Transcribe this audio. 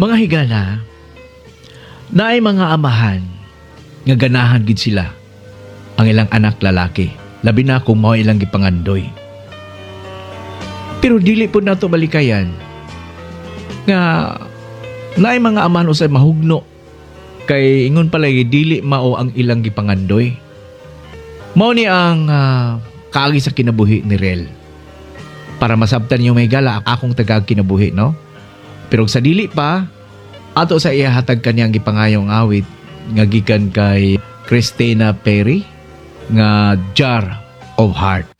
Mga higala, naay mga amahan nga ganahan gid sila ang ilang anak lalaki, labi na kung mao ilang gipangandoy. Pero dili po nato balikayan nga naay mga amahan usay mahugno kay ingon palagi dili mao ang ilang gipangandoy. Mao ni ang kaagi sa kinabuhi ni Rel. Para masabtan niyo may gala akong tagag kinabuhi, no? Pero sa dili pa, ato sa ihatag kaniyang gipangayong awit nga gikan kay Christina Perry nga Jar of Heart.